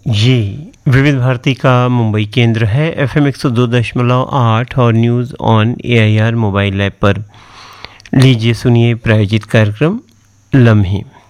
ये विविध भारती का मुंबई केंद्र है। FM 102.8 और news on AIR mobile app पर। लीजिए सुनिए प्रायोजित कार्यक्रम लम्हे।